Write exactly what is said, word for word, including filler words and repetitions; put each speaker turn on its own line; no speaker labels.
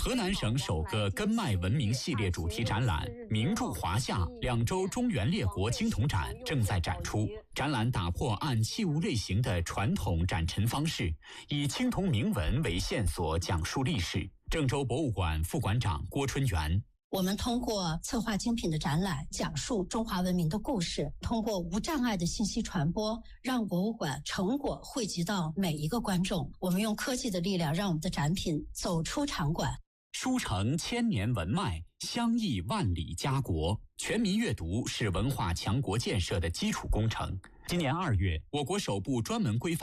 河南省首个根脉文明系列主题展览“名著华夏：两周中原列国青铜展”正在展出。展览打破按器物类型的传统展陈方式，以青铜铭文为线索讲述历史。郑州博物馆副馆长郭春元。
我们通过策划精品的展览，讲述中华文明的故事，通过无障碍的信息传播，让博物馆成果汇集到每一个观众。我们用科技的力量，让我们的展品走出场馆。
书承千年文脉，相益万里家国。全民阅读是文化强国建设的基础工程。今年二月，我国首部专门规范